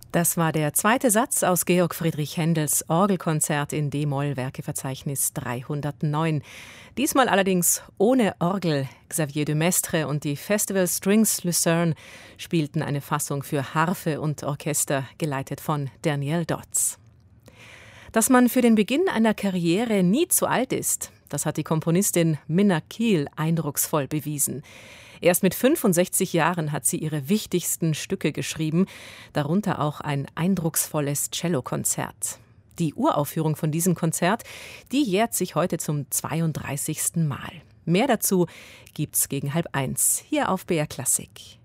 Das war der zweite Satz aus Georg Friedrich Händels Orgelkonzert in d-Moll, Werkeverzeichnis 309. Diesmal allerdings ohne Orgel. Xavier de Maistre und die Festival Strings Lucerne spielten eine Fassung für Harfe und Orchester, geleitet von Daniel Dodds. Dass man für den Beginn einer Karriere nie zu alt ist, das hat die Komponistin Minna Kiel eindrucksvoll bewiesen. Erst mit 65 Jahren hat sie ihre wichtigsten Stücke geschrieben, darunter auch ein eindrucksvolles Cellokonzert. Die Uraufführung von diesem Konzert, die jährt sich heute zum 32. Mal. Mehr dazu gibt's gegen 12:30 hier auf BR Klassik.